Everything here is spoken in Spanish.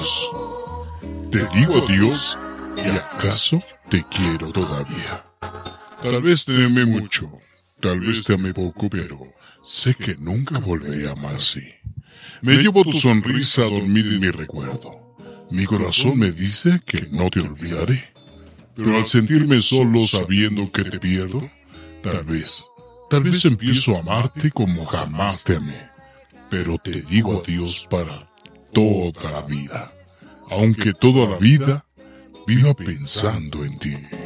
adiós. Te digo adiós y acaso te quiero todavía. Tal vez te amé mucho, tal vez te amé poco, pero sé que nunca volveré a amar así. Me llevo tu sonrisa a dormir en mi recuerdo. Mi corazón me dice que no te olvidaré. Pero al sentirme solo sabiendo que te pierdo, tal vez empiezo a amarte como jamás te amé. Pero te digo adiós para toda la vida, aunque toda la vida viva pensando en ti.